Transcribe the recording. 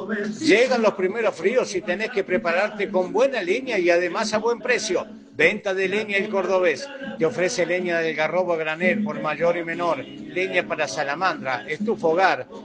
Llegan los primeros fríos y tenés que prepararte con buena leña y además a buen precio. Venta de leña El Cordobés. Te ofrece leña del Garrobo a granel por mayor y menor, leña para salamandra, estufa hogar,